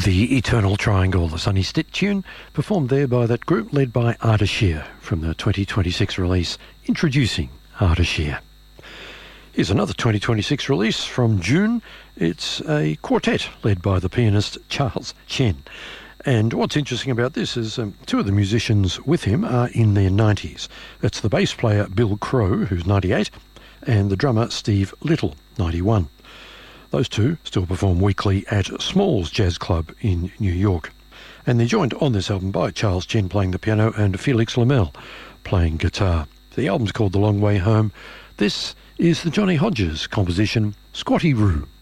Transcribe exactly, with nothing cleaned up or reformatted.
The Eternal Triangle, the Sonny Stitt tune, performed there by that group led by Ardeshir from the twenty twenty-six release Introducing Ardeshir. Here's another twenty twenty-six release from June. It's a quartet led by the pianist Charles Chen. And what's interesting about this is um, two of the musicians with him are in their nineties. That's the bass player Bill Crow, who's ninety-eight, and the drummer Steve Little, ninety-one. Those two still perform weekly at Smalls Jazz Club in New York. And they're joined on this album by Charles Chen playing the piano and Felix Lamel playing guitar. The album's called The Long Way Home. This is the Johnny Hodges composition, Squatty Roo.